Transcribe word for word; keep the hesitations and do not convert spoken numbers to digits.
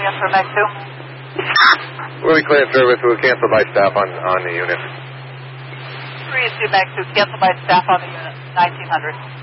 in for Meg two. We'll be clearing service. We'll cancel by staff on, on the unit. three is two Meg two, cancel by staff on the unit, nineteen hundred.